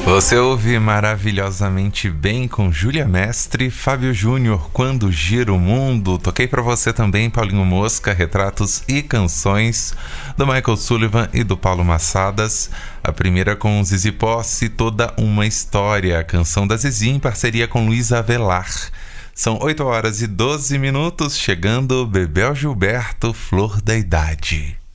Você ouve maravilhosamente bem com Júlia Mestre, Fábio Júnior, Quando Gira o Mundo. Toquei pra você também Paulinho Mosca, Retratos e Canções, do Michael Sullivan e do Paulo Massadas. A primeira com Zizi Posse, Toda Uma História, a canção da Zizi em parceria com Luísa Avelar. São 8 horas e 12 minutos, chegando Bebel Gilberto, Flor da Idade.